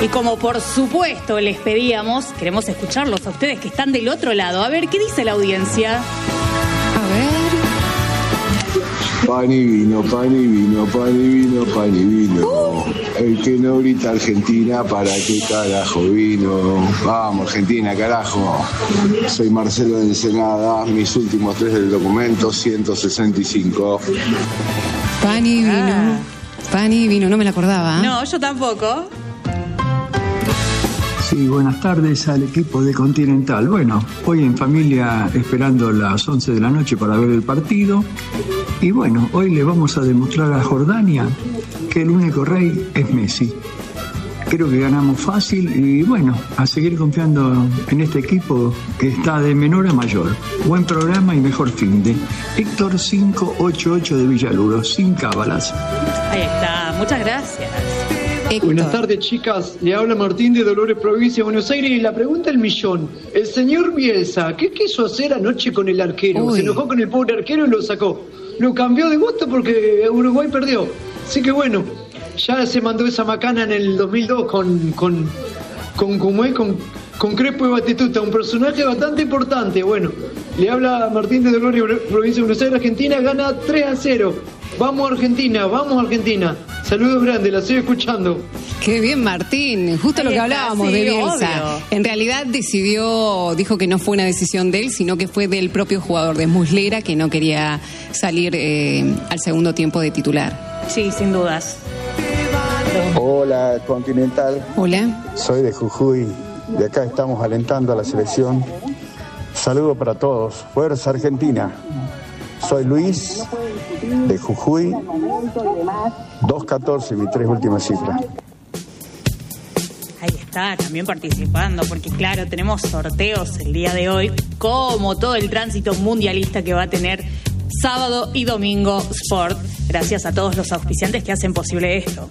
Y como por supuesto les pedíamos, queremos escucharlos a ustedes que están del otro lado. A ver, ¿qué dice la audiencia? A ver. Pan y vino, pan y vino, pan y vino, pan y vino. El que no grita Argentina, ¿para qué carajo vino? Vamos, Argentina, carajo. Soy Marcelo de Ensenada, mis últimos 3 del documento, 165. Pan y vino. Pan y vino, no me la acordaba. No, yo tampoco. Sí, buenas tardes al equipo de Continental. Bueno, hoy en familia esperando las 11 de la noche para ver el partido. Y bueno, hoy le vamos a demostrar a Jordania que el único rey es Messi. Creo que ganamos fácil y bueno, a seguir confiando en este equipo que está de menor a mayor. Buen programa y mejor finde. Héctor 588 de Villaluro, sin cábalas. Ahí está, muchas gracias. Héctor. Buenas tardes, chicas. Le habla Martín de Dolores, provincia de Buenos Aires. Y la pregunta del millón. El señor Bielsa, ¿qué quiso hacer anoche con el arquero? Uy. Se enojó con el pobre arquero y lo sacó. Lo cambió de gusto porque Uruguay perdió. Así que bueno, ya se mandó esa macana en el 2002 con Crespo y Batistuta, un personaje bastante importante. Bueno, le habla Martín de Dolores, provincia de Buenos Aires, Argentina. Gana 3-0. Vamos Argentina, vamos Argentina. Saludos grandes, la estoy escuchando. Qué bien, Martín. Justo Ahí lo que está, hablábamos sí, de Bielsa. obvio. En realidad dijo que no fue una decisión de él, sino que fue del propio jugador de Muslera, que no quería salir al segundo tiempo de titular. Sí, sin dudas. Hola, Continental. Hola. Soy de Jujuy. De acá estamos alentando a la selección. Saludo para todos. Fuerza Argentina. Soy Luis, de Jujuy. 214, mis 3 últimas cifras. Ahí está, también participando, porque claro, tenemos sorteos el día de hoy, como todo el tránsito mundialista que va a tener sábado y domingo Sport. Gracias a todos los auspiciantes que hacen posible esto.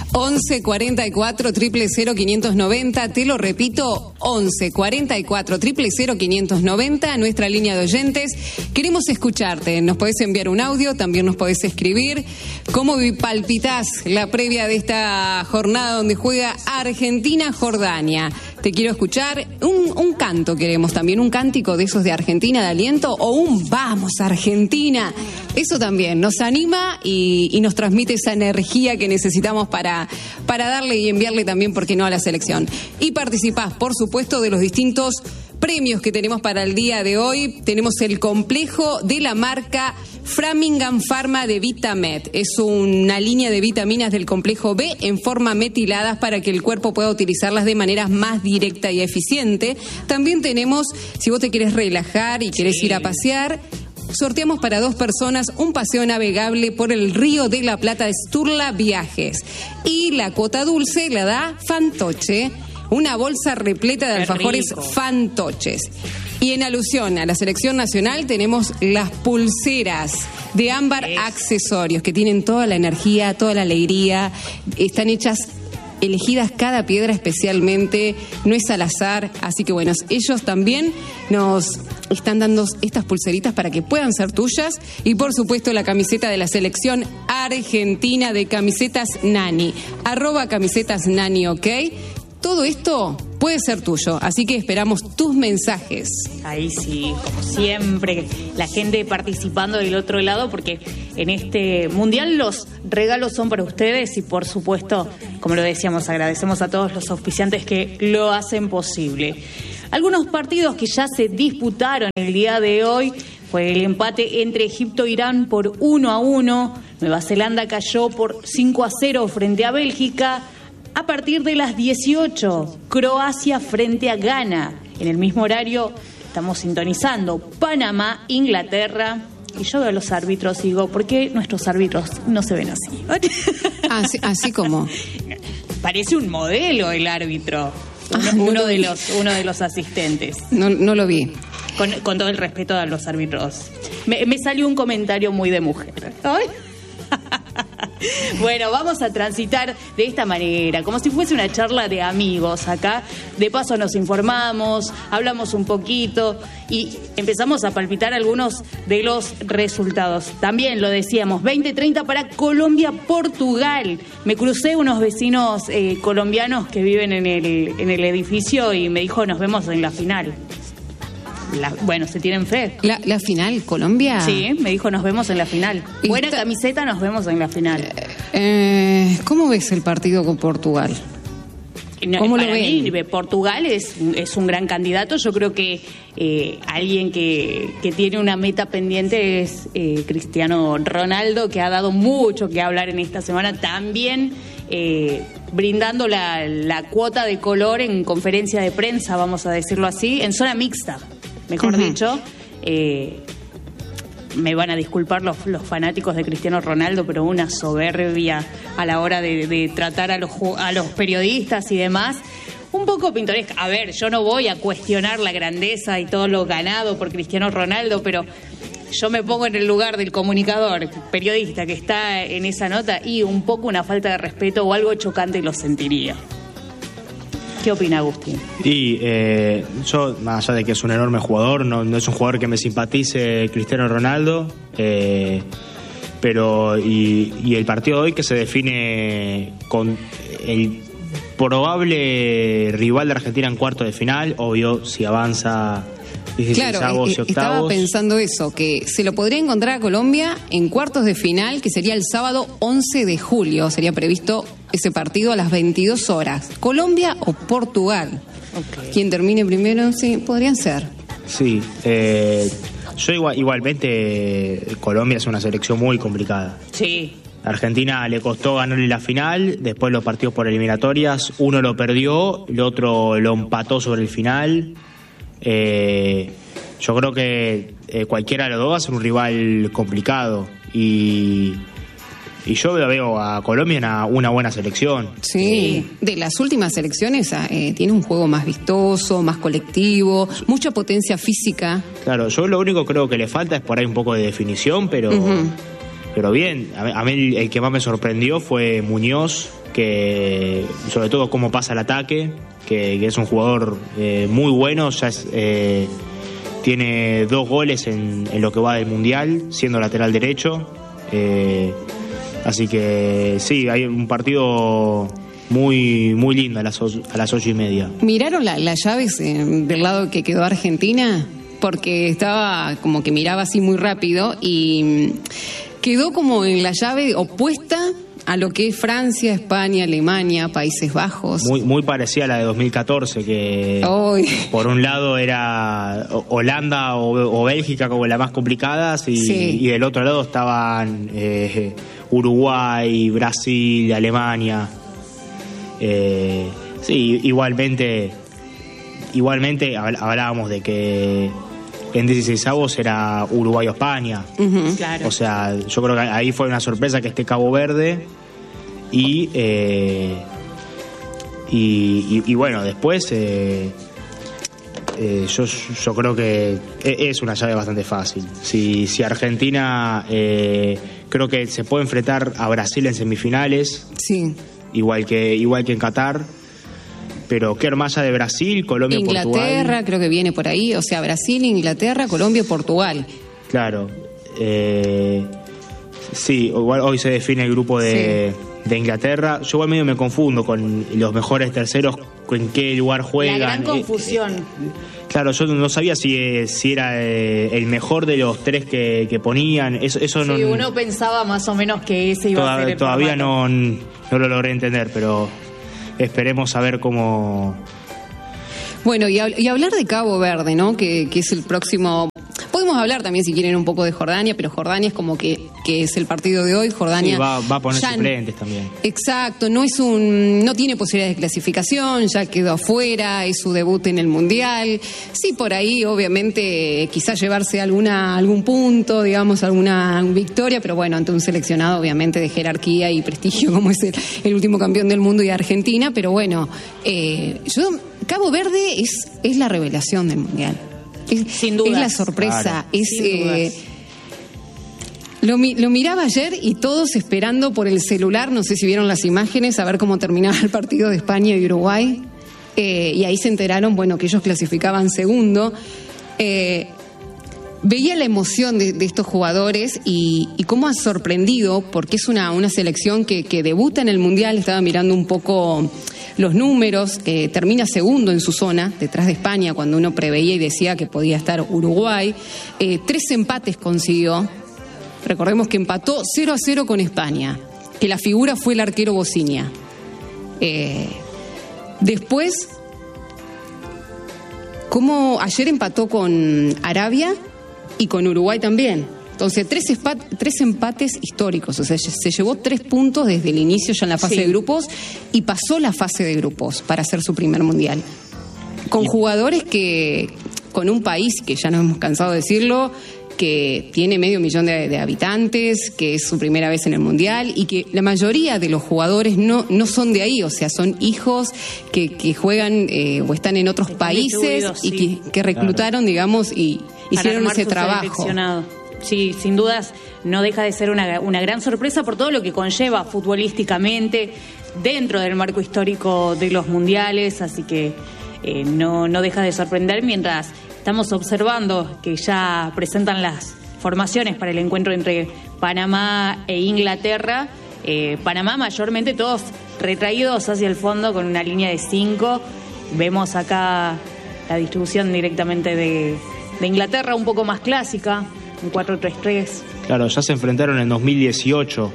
11 44 000 590, te lo repito, 11 44 000 590, nuestra línea de oyentes. Queremos escucharte, nos podés enviar un audio, también nos podés escribir. ¿Cómo palpitás la previa de esta jornada donde juega Argentina-Jordania? Te quiero escuchar, un canto queremos también, un cántico de esos de Argentina de aliento o un vamos Argentina. Eso también nos anima y nos transmite esa energía que necesitamos para darle y enviarle también, ¿por qué no?, a la selección. Y participás, por supuesto, de los distintos premios que tenemos para el día de hoy. Tenemos el complejo de la marca Framingham Pharma de Vitamed. Es una línea de vitaminas del complejo B en forma metiladas para que el cuerpo pueda utilizarlas de manera más directa y eficiente. También tenemos, si vos te querés relajar y querés ir a pasear, sorteamos para 2 personas un paseo navegable por el Río de la Plata de Sturla Viajes. Y la cuota dulce la da Fantoche, una bolsa repleta de Qué alfajores rico. Fantoches. Y en alusión a la selección nacional tenemos las pulseras de Ámbar Accesorios, que tienen toda la energía, toda la alegría, están hechas, elegidas cada piedra especialmente, no es al azar, así que bueno, ellos también nos están dando estas pulseritas para que puedan ser tuyas, y por supuesto la camiseta de la selección argentina de Camisetas Nani, @Camisetas Nani, ¿ok? Todo esto puede ser tuyo, así que esperamos tus mensajes. Ahí sí, como siempre, la gente participando del otro lado, porque en este mundial los regalos son para ustedes y por supuesto, como lo decíamos, agradecemos a todos los auspiciantes que lo hacen posible. Algunos partidos que ya se disputaron el día de hoy fue el empate entre Egipto e Irán por 1-1, Nueva Zelanda cayó por 5-0 frente a Bélgica. A partir de las 18, Croacia frente a Ghana. En el mismo horario estamos sintonizando Panamá, Inglaterra. Y yo veo a los árbitros y digo, ¿por qué nuestros árbitros no se ven así? Así como. Parece un modelo el árbitro, uno de los asistentes. No lo vi. Con todo el respeto a los árbitros. Me salió un comentario muy de mujer. ¿Ay? Bueno, vamos a transitar de esta manera, como si fuese una charla de amigos acá. De paso nos informamos, hablamos un poquito y empezamos a palpitar algunos de los resultados. También lo decíamos, 20:30 para Colombia-Portugal. Me crucé unos vecinos colombianos que viven en el edificio y me dijo, nos vemos en la final. Bueno, ¿se tienen fe? ¿La final, Colombia? Sí, me dijo, nos vemos en la final. Buena camiseta, nos vemos en la final. ¿Cómo ves el partido con Portugal? ¿Cómo para lo ven? mí, Portugal es un gran candidato. Yo creo que alguien que tiene una meta pendiente es Cristiano Ronaldo, que ha dado mucho que hablar en esta semana. También brindando la cuota de color en conferencia de prensa, vamos a decirlo así, en zona mixta, mejor dicho. Me van a disculpar los fanáticos de Cristiano Ronaldo, pero una soberbia a la hora de tratar a los periodistas y demás. Un poco pintoresca. A ver, yo no voy a cuestionar la grandeza y todo lo ganado por Cristiano Ronaldo, pero yo me pongo en el lugar del comunicador, periodista que está en esa nota, y un poco una falta de respeto o algo chocante lo sentiría. ¿Qué opina Agustín? Y yo, más allá de que es un enorme jugador, no es un jugador que me simpatice Cristiano Ronaldo, pero y el partido de hoy que se define con el probable rival de Argentina en cuarto de final, obvio, si avanza 16 avos y octavos. Estaba pensando eso, que se lo podría encontrar a Colombia en cuartos de final, que sería el sábado 11 de julio, sería previsto ese partido a las 22 horas. ¿Colombia o Portugal? Okay. Quien termine primero, sí, podrían ser. Sí, yo igualmente Colombia es una selección muy complicada. Sí. Argentina le costó ganarle la final, después los partidos por eliminatorias, uno lo perdió, el otro lo empató sobre el final. Yo creo que cualquiera de los dos va a ser un rival complicado y yo veo a Colombia una buena selección. Sí, de las últimas selecciones tiene un juego más vistoso, más colectivo, mucha potencia física. Claro, yo lo único creo que le falta es por ahí un poco de definición, pero bien, a mí el que más me sorprendió fue Muñoz, que sobre todo cómo pasa el ataque, que es un jugador muy bueno, ya tiene 2 goles en lo que va del Mundial, siendo lateral derecho. Así que sí, hay un partido muy lindo a las 8:30. ¿Miraron las llaves del lado que quedó Argentina? Porque estaba como que miraba así muy rápido y quedó como en la llave opuesta a lo que es Francia, España, Alemania, Países Bajos. Muy parecida a la de 2014, que por un lado era Holanda o Bélgica como las más complicadas y del otro lado estaban Uruguay, Brasil, Alemania. Sí, igualmente hablábamos de que en 16avos era Uruguay o España. Claro. O sea, yo creo que ahí fue una sorpresa que esté Cabo Verde y bueno, después yo creo que es una llave bastante fácil. Si Argentina creo que se puede enfrentar a Brasil en semifinales, sí, igual que en Qatar. Pero qué hermana de Brasil, Colombia, Inglaterra, Portugal. creo que viene por ahí. O sea, Brasil, Inglaterra, Colombia, Portugal. Claro. Sí, igual hoy se define el grupo de Inglaterra. Yo igual medio me confundo con los mejores terceros, en qué lugar juegan. La gran confusión. Claro, yo no sabía si era el mejor de los 3 que ponían. Eso sí, no, uno pensaba más o menos que ese iba a ser el todavía formato. no lo logré entender, pero esperemos a ver cómo. Bueno, y hablar de Cabo Verde, ¿no? Que es el próximo. Podemos hablar también, si quieren, un poco de Jordania, pero Jordania es como que es el partido de hoy. Jordania sí, va a poner suplentes también. Exacto, no tiene posibilidades de clasificación, ya quedó afuera, es su debut en el Mundial. Sí, por ahí, obviamente, quizás llevarse algún punto, digamos, alguna victoria, pero bueno, ante un seleccionado, obviamente, de jerarquía y prestigio, como es el último campeón del mundo y Argentina, pero bueno, Cabo Verde es la revelación del Mundial. Sin duda. Es la sorpresa, claro, Lo miraba ayer y todos esperando por el celular, no sé si vieron las imágenes, a ver cómo terminaba el partido de España y Uruguay. Y ahí se enteraron, bueno, que ellos clasificaban segundo. Veía la emoción de estos jugadores y cómo ha sorprendido, porque es una selección que debuta en el Mundial. Estaba mirando un poco los números, termina segundo en su zona, detrás de España, cuando uno preveía y decía que podía estar Uruguay. 3 empates consiguió. Recordemos que empató 0-0 con España, que la figura fue el arquero Bociña. Después, como ayer empató con Arabia y con Uruguay también. Entonces, 3 empates históricos. O sea, se llevó 3 puntos desde el inicio ya en la fase de grupos y pasó la fase de grupos para hacer su primer mundial. Con jugadores con un país que ya nos hemos cansado de decirlo, que tiene 500.000 de habitantes, que es su primera vez en el Mundial y que la mayoría de los jugadores no son de ahí, o sea, son hijos que juegan o están en otros países y que reclutaron, digamos, y hicieron ese trabajo. Sí, sin dudas no deja de ser una gran sorpresa por todo lo que conlleva futbolísticamente dentro del marco histórico de los mundiales, así que no deja de sorprender mientras estamos observando que ya presentan las formaciones para el encuentro entre Panamá e Inglaterra. Panamá mayormente todos retraídos hacia el fondo con una línea de 5. Vemos acá la distribución directamente de Inglaterra, un poco más clásica, un 4-3-3. Claro, ya se enfrentaron en 2018,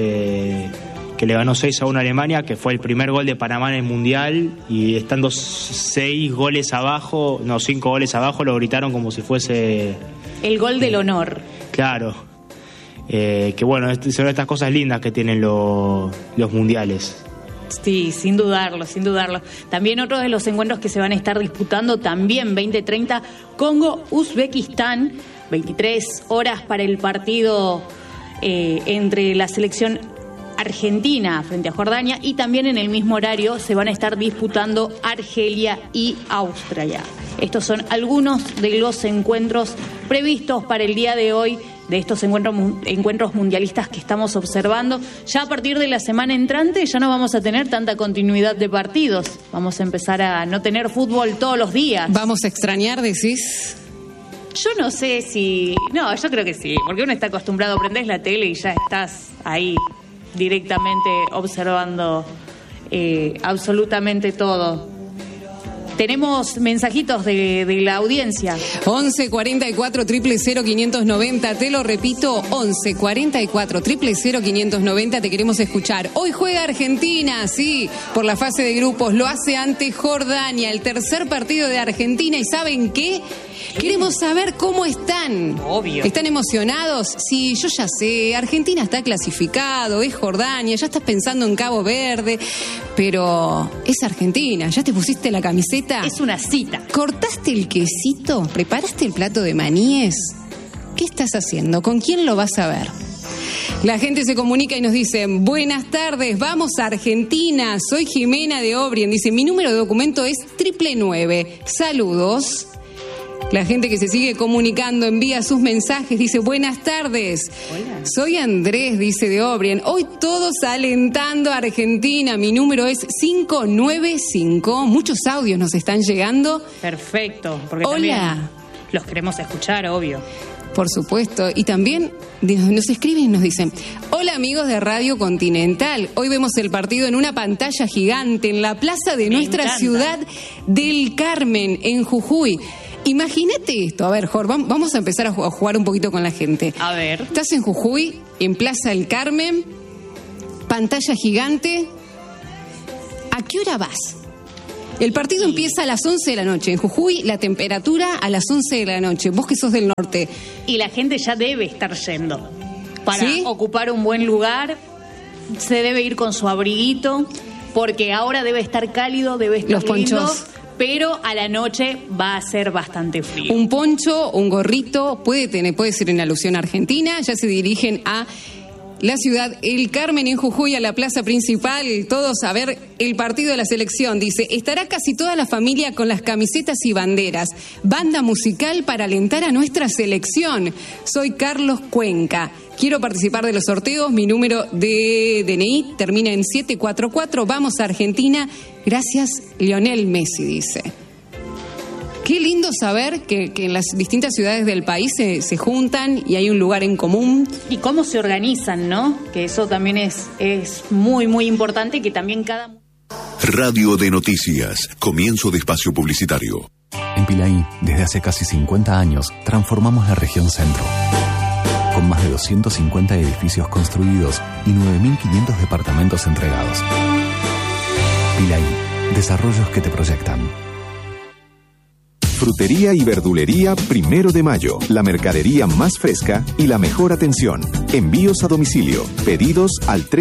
que le ganó 6-1 a Alemania, que fue el primer gol de Panamá en el Mundial, y estando 5 goles abajo, lo gritaron como si fuese... El gol del honor. Claro. Que bueno, son estas cosas lindas que tienen los mundiales. Sí, sin dudarlo. También otro de los encuentros que se van a estar disputando, también 20:30, Congo-Uzbekistán, 23 horas para el partido entre la selección Argentina frente a Jordania, y también en el mismo horario se van a estar disputando Argelia y Australia. Estos son algunos de los encuentros previstos para el día de hoy, de estos encuentros mundialistas que estamos observando. Ya a partir de la semana entrante ya no vamos a tener tanta continuidad de partidos. Vamos a empezar a no tener fútbol todos los días. ¿Vamos a extrañar, decís? Yo no sé si... No, yo creo que sí, porque uno está acostumbrado, prendés la tele y ya estás ahí directamente observando absolutamente todo. Tenemos mensajitos de la audiencia. 11 44 000 590, te lo repito, 11 44 000 590, te queremos escuchar. Hoy juega Argentina, sí, por la fase de grupos, lo hace ante Jordania, el tercer partido de Argentina, y ¿saben qué? Queremos saber cómo están. Obvio. ¿Están emocionados? Sí, yo ya sé, Argentina está clasificado, es Jordania, ya estás pensando en Cabo Verde, pero es Argentina, ¿ya te pusiste la camiseta? Es una cita. ¿Cortaste el quesito? ¿Preparaste el plato de maníes? ¿Qué estás haciendo? ¿Con quién lo vas a ver? La gente se comunica y nos dice: buenas tardes, vamos a Argentina, soy Jimena de Obrien. Dice: mi número de documento es 999. Saludos. La gente que se sigue comunicando envía sus mensajes, dice: buenas tardes. Hola. Soy Andrés, dice, de Obrien. Hoy todos alentando a Argentina. Mi número es 595. Muchos audios nos están llegando. Perfecto. Porque hola. También los queremos escuchar, obvio. Por supuesto. Y también nos escriben y nos dicen: hola amigos de Radio Continental. Hoy vemos el partido en una pantalla gigante en la plaza de nuestra ciudad del Carmen, en Jujuy. Imagínate esto. A ver, Jorge, vamos a empezar a jugar un poquito con la gente. A ver. Estás en Jujuy, en Plaza del Carmen, pantalla gigante. ¿A qué hora vas? El partido empieza a las 11 de la noche. En Jujuy, la temperatura a las 11 de la noche. Vos que sos del norte. Y la gente ya debe estar yendo para ¿sí? ocupar un buen lugar. Se debe ir con su abriguito, porque ahora debe estar cálido, debe estar los lindo, ponchos. Pero a la noche va a ser bastante frío. Un poncho, un gorrito, puede ser en alusión a Argentina. Ya se dirigen a la ciudad El Carmen, en Jujuy, a la plaza principal, todos a ver el partido de la selección. Dice: estará casi toda la familia con las camisetas y banderas. Banda musical para alentar a nuestra selección. Soy Carlos Cuenca. Quiero participar de los sorteos. Mi número de DNI termina en 744. Vamos a Argentina. Gracias, Lionel Messi, dice. Qué lindo saber que en las distintas ciudades del país se juntan y hay un lugar en común. Y cómo se organizan, ¿no? Que eso también es muy, muy importante, que también cada... Radio de Noticias. Comienzo de espacio publicitario. En Pilaí, desde hace casi 50 años, transformamos la región centro. Con más de 250 edificios construidos y 9.500 departamentos entregados. Pilaí, desarrollos que te proyectan. Frutería y verdulería 1 de Mayo. La mercadería más fresca y la mejor atención. Envíos a domicilio. Pedidos al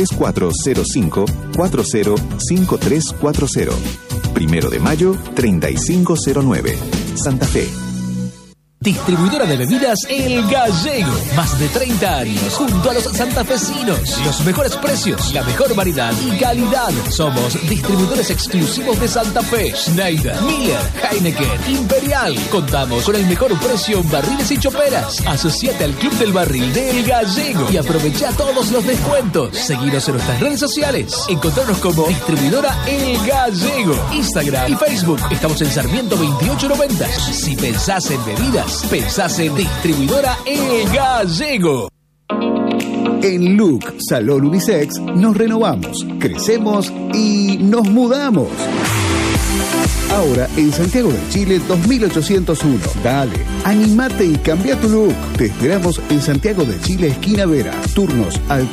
3405-405340. 1 de Mayo, 3509. Santa Fe. Distribuidora de bebidas El Gallego. Más de 30 años junto a los santafesinos. Los mejores precios, la mejor variedad y calidad. Somos distribuidores exclusivos de Santa Fe. Schneider, Miller, Heineken, Imperial. Contamos con el mejor precio en barriles y choperas. Asociate al Club del Barril de El Gallego y aprovecha todos los descuentos. Seguinos en nuestras redes sociales. Encontrarnos como Distribuidora El Gallego. Instagram y Facebook. Estamos en Sarmiento 2890. Si pensás en bebidas, pensás en Distribuidora El Gallego. En Look Salón Unisex nos renovamos, crecemos y nos mudamos. Ahora en Santiago del Chile 2801. Dale, animate y cambia tu look. Te esperamos en Santiago del Chile, esquina Vera. Turnos al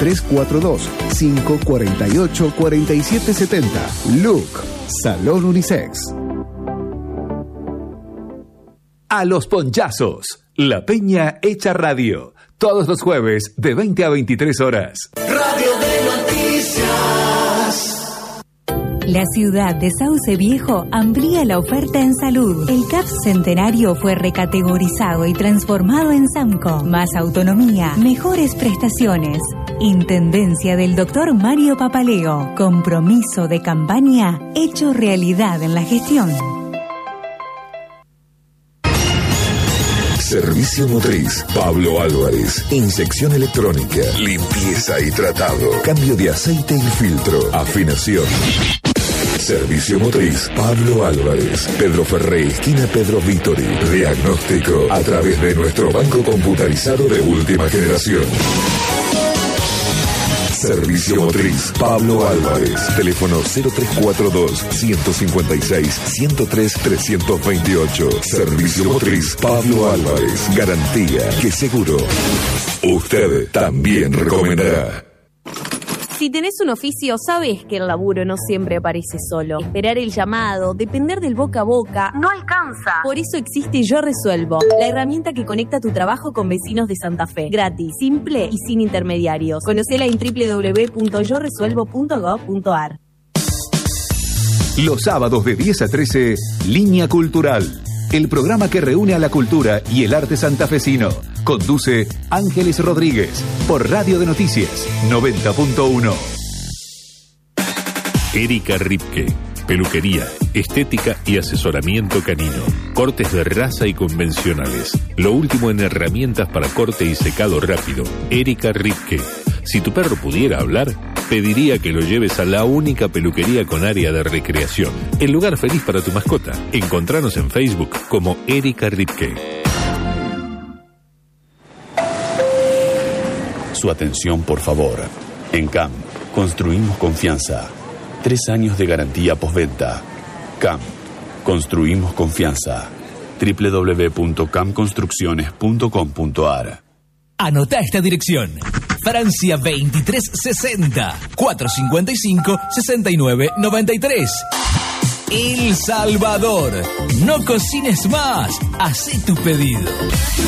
342-548-4770. Look Salón Unisex. A los ponchazos, La Peña hecha radio. Todos los jueves de 20 a 23 horas. Radio de Noticias. La ciudad de Sauce Viejo amplía la oferta en salud. El CAPS Centenario fue recategorizado y transformado en SAMCO. Más autonomía, mejores prestaciones. Intendencia del Dr. Mario Papaleo. Compromiso de campaña hecho realidad en la gestión. Servicio Motriz Pablo Álvarez. Inyección electrónica, limpieza y tratado, cambio de aceite y filtro, afinación. Servicio Motriz Pablo Álvarez. Pedro Ferré, esquina Pedro Vítori. Diagnóstico a través de nuestro banco computarizado de última generación. Servicio Motriz Pablo Álvarez. Teléfono 0342-156-103-328. Servicio Motriz Pablo Álvarez. Garantía que seguro usted también recomendará. Si tenés un oficio, sabés que el laburo no siempre aparece solo. Esperar el llamado, depender del boca a boca, no alcanza. Por eso existe Yo Resuelvo, la herramienta que conecta tu trabajo con vecinos de Santa Fe. Gratis, simple y sin intermediarios. Conocela en www.yoresuelvo.gov.ar. Los sábados de 10 a 13, Línea Cultural. El programa que reúne a la cultura y el arte santafesino. Conduce Ángeles Rodríguez por Radio de Noticias 90.1. Erika Ripke. Peluquería, estética y asesoramiento canino. Cortes de raza y convencionales. Lo último en herramientas para corte y secado rápido. Erika Ripke. Si tu perro pudiera hablar, pediría que lo lleves a la única peluquería con área de recreación. El lugar feliz para tu mascota. Encontranos en Facebook como Erika Ripke. Su atención, por favor. En CAM, construimos confianza. 3 años de garantía postventa. CAM, construimos confianza. www.camconstrucciones.com.ar. Anota esta dirección. Francia 2360 455 6993. El Salvador. No cocines más. Hacé tu pedido.